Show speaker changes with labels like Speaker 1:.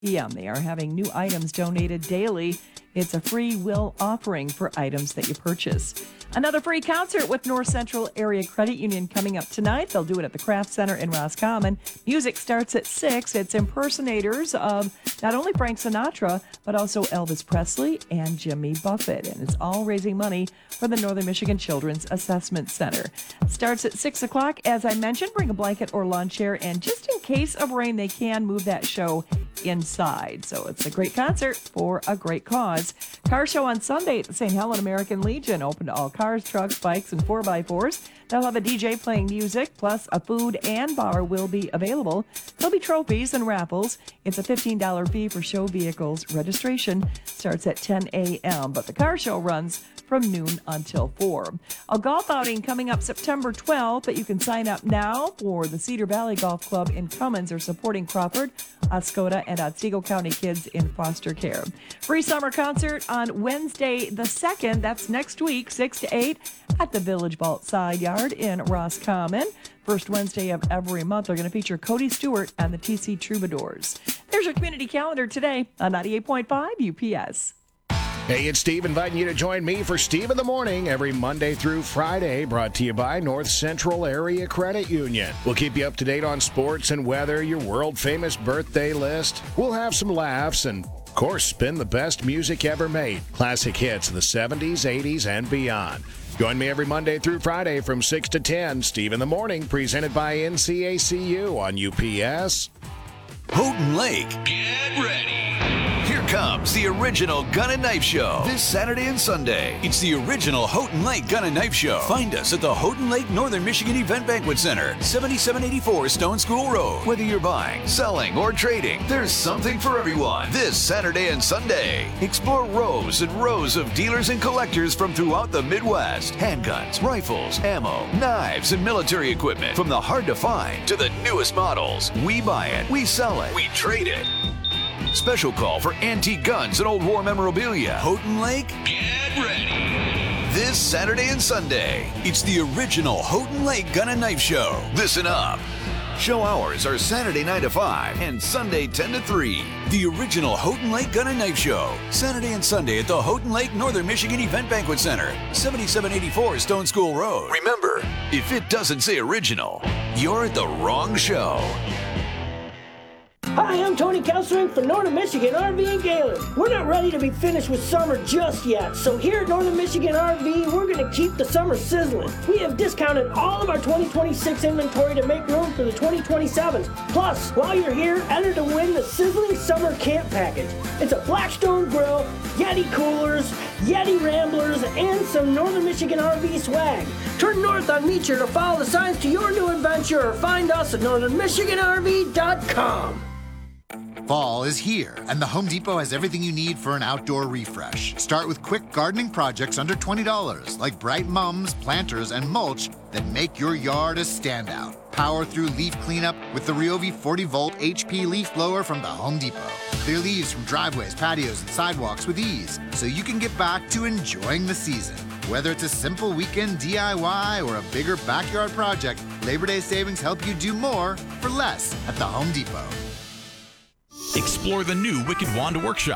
Speaker 1: p.m. They are having new items donated daily. It's a free will offering for items that you purchase. Another free concert with North Central Area Credit Union coming up tonight. They'll do it at the Craft Center in Roscommon. Music starts at 6. It's impersonators of not only Frank Sinatra, but also Elvis Presley and Jimmy Buffett. And it's all raising money for the Northern Michigan Children's Assessment Center. Starts at 6 o'clock. As I mentioned, bring a blanket or lawn chair. And just in case of rain, they can move that show inside. So it's a great concert for a great cause. Car show on Sunday at the St. Helen American Legion. Open to all cars, trucks, bikes, and 4x4s. They'll have a DJ playing music, plus a food and bar will be available. There'll be trophies and raffles. It's a $15 fee for show vehicles. Registration starts at 10 a.m., but the car show runs from noon until 4. A golf outing coming up September 12th, but you can sign up now for the Cedar Valley Golf Club in Cummins. They're supporting Crawford, Oscoda, and Otsego County kids in foster care. Free summer concert on Wednesday the 2nd. That's next week, 6 to 8 at the Village Vault Side Yard in Roscommon. First Wednesday of every month, they're going to feature Cody Stewart and the TC Troubadours. There's your community calendar today on 98.5 UPS.
Speaker 2: Hey, it's Steve inviting you to join me for Steve in the Morning every Monday through Friday, brought to you by North Central Area Credit Union. We'll keep you up to date on sports and weather, your world-famous birthday list. We'll have some laughs and, of course, spin the best music ever made. Classic hits of the 70s, 80s, and beyond. Join me every Monday through Friday from 6 to 10. Steve in the Morning, presented by NCACU on UPS.
Speaker 3: Houghton Lake. Get ready. Here comes the original Gun and Knife Show this Saturday and Sunday. It's the original Houghton Lake Gun and Knife Show. Find us at the Houghton Lake Northern Michigan Event Banquet Center, 7784 Stone School Road. Whether you're buying, selling, or trading, there's something for everyone this Saturday and Sunday. Explore rows and rows of dealers and collectors from throughout the Midwest. Handguns, rifles, ammo, knives, and military equipment. From the hard to find to the newest models. We buy it, we sell it, we trade it. Special call for antique guns and old war memorabilia. Houghton Lake, get ready. This Saturday and Sunday, it's the original Houghton Lake Gun and Knife Show. Listen up. Show hours are Saturday 9 to 5 and Sunday 10 to 3. The original Houghton Lake Gun and Knife Show. Saturday and Sunday at the Houghton Lake Northern Michigan Event Banquet Center, 7784 Stone School Road. Remember, if it doesn't say original, you're at the wrong show.
Speaker 4: Hi, I'm Tony Kessling from Northern Michigan RV and Gaylord. We're not ready to be finished with summer just yet, so here at Northern Michigan RV, we're going to keep the summer sizzling. We have discounted all of our 2026 inventory to make room for the 2027s. Plus, while you're here, enter to win the Sizzling Summer Camp Package. It's a Blackstone grill, Yeti coolers, Yeti Ramblers, and some Northern Michigan RV swag. Turn north on Meecher to follow the signs to your new adventure or find us at northernmichiganrv.com.
Speaker 5: Fall is here, and the Home Depot has everything you need for an outdoor refresh. Start with quick gardening projects under $20, like bright mums, planters, and mulch that make your yard a standout. Power through leaf cleanup with the Ryobi 40-volt HP leaf blower from the Home Depot. Clear leaves from driveways, patios, and sidewalks with ease, so you can get back to enjoying the season. Whether it's a simple weekend DIY or a bigger backyard project, Labor Day savings help you do more for less at the Home Depot.
Speaker 6: Explore the new Wicked Wand Workshop